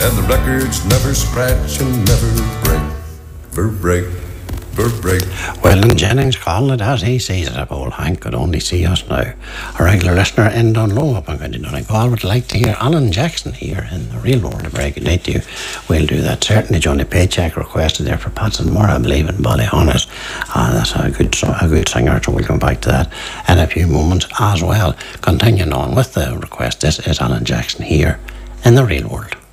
and the records never scratch and never break. Well, and Jennings calling it as he sees it. If old Hank could only see us now. A regular listener in Dunlow up on County Donegal would like to hear Alan Jackson here in the Real World of Breaking Night. We'll do that certainly. Johnny Paycheck requested there for Patson Moore, I believe, in Ballyhonnet. That's a good singer, so we'll come back to that in a few moments as well. Continuing on with the request, this is Alan Jackson here in the Real World.